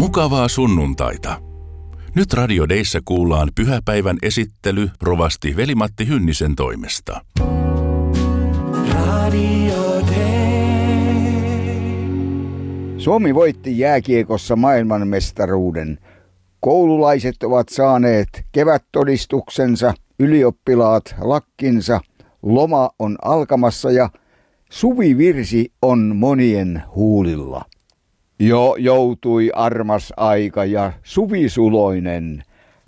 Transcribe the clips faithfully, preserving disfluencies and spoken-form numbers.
Mukavaa sunnuntaita. Nyt Radio Deissä kuullaan pyhäpäivän esittely rovasti Veli-Matti Hynnisen toimesta. Radio Day. Suomi voitti jääkiekossa maailmanmestaruuden. Koululaiset ovat saaneet kevättodistuksensa, ylioppilaat lakkinsa, loma on alkamassa ja suvivirsi on monien huulilla. Jo joutui armas aika ja suvisuloinen,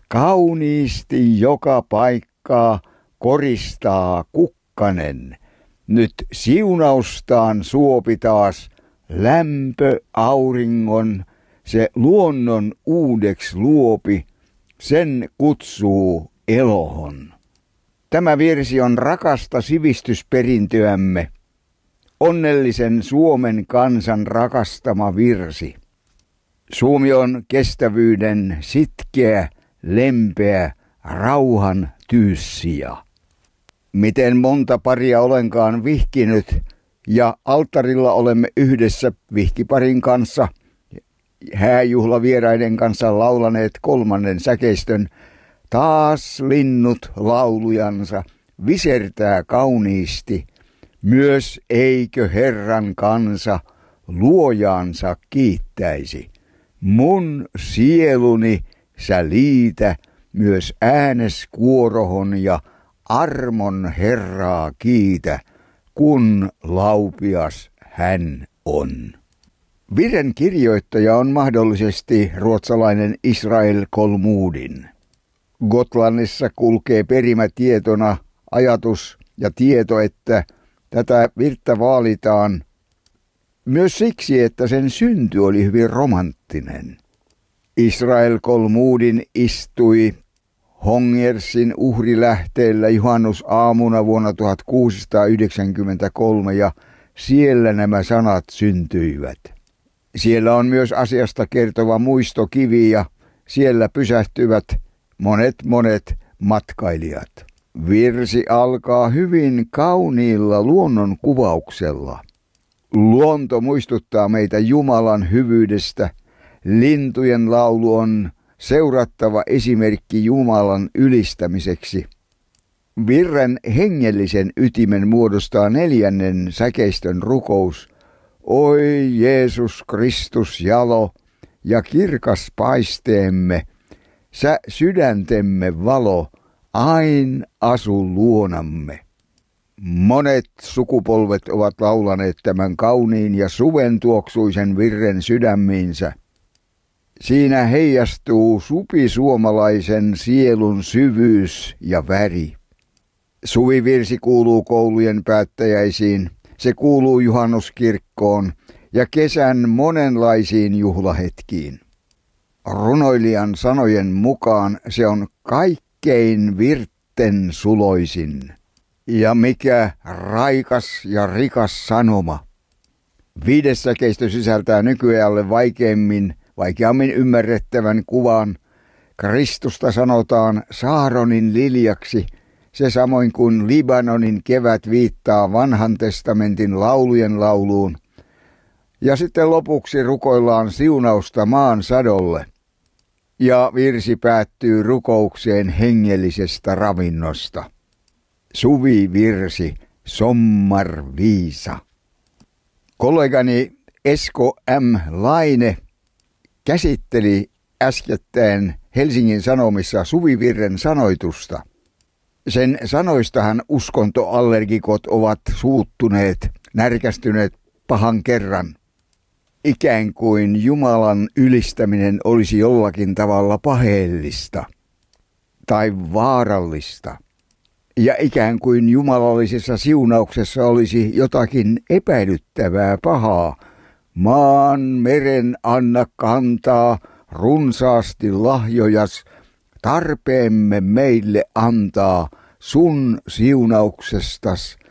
kauniisti joka paikkaa koristaa kukkanen. Nyt siunaustaan suopi taas lämpö auringon, se luonnon uudeksi luopi, sen kutsuu elohon. Tämä virsi on rakasta sivistysperintöämme. Onnellisen Suomen kansan rakastama virsi. Suomi on kestävyyden sitkeä, lempeä, rauhan tyyssija. Miten monta paria olenkaan vihkinyt ja alttarilla olemme yhdessä vihkiparin kanssa, hääjuhlavieraiden kanssa laulaneet kolmannen säkeistön. Taas linnut laulujansa visertää kauniisti. Myös eikö Herran kansa luojaansa kiittäisi. Mun sieluni sä liitä myös äänes kuorohon ja armon Herraa kiitä, kun laupias hän on. Virren kirjoittaja on mahdollisesti ruotsalainen Israel Kolmudin. Gotlannissa kulkee perimätietona ajatus ja tieto, että tätä virttä vaalitaan myös siksi, että sen synty oli hyvin romanttinen. Israel Kolmudin istui Hongersin uhrilähteellä juhannusaamuna vuonna tuhatkuusisataayhdeksänkymmentäkolme ja siellä nämä sanat syntyivät. Siellä on myös asiasta kertova muistokivi ja siellä pysähtyvät monet monet matkailijat. Virsi alkaa hyvin kauniilla luonnon kuvauksella. Luonto muistuttaa meitä Jumalan hyvyydestä. Lintujen laulu on seurattava esimerkki Jumalan ylistämiseksi. Virren hengellisen ytimen muodostaa neljännen säkeistön rukous. Oi Jeesus Kristus jalo ja kirkas paisteemme, sä sydäntemme valo, ain asu luonamme. Monet sukupolvet ovat laulaneet tämän kauniin ja suven tuoksuisen virren sydämiinsä. Siinä heijastuu supisuomalaisen sielun syvyys ja väri. Suvivirsi kuuluu koulujen päättäjäisiin, se kuuluu juhannuskirkkoon ja kesän monenlaisiin juhlahetkiin. Runoilijan sanojen mukaan se on kaikkein virtten suloisin. Ja mikä raikas ja rikas sanoma. Viides säkeistö sisältää nykyajalle vaikeammin, vaikeammin ymmärrettävän kuvan. Kristusta sanotaan Saaronin liljaksi, se samoin kuin Libanonin kevät viittaa vanhan testamentin laulujen lauluun. Ja sitten lopuksi rukoillaan siunausta maan sadolle. Ja virsi päättyy rukoukseen hengellisestä ravinnosta. Suvivirsi, sommar viisa. Kollegani Esko M. Laine käsitteli äskettäin Helsingin Sanomissa suvivirren sanoitusta. Sen sanoistahan uskontoallergikot ovat suuttuneet, närkästyneet pahan kerran. Ikään kuin Jumalan ylistäminen olisi jollakin tavalla paheellista tai vaarallista. Ja ikään kuin jumalallisessa siunauksessa olisi jotakin epäilyttävää pahaa. Maan meren anna kantaa runsaasti lahjojas, tarpeemme meille antaa sun siunauksestas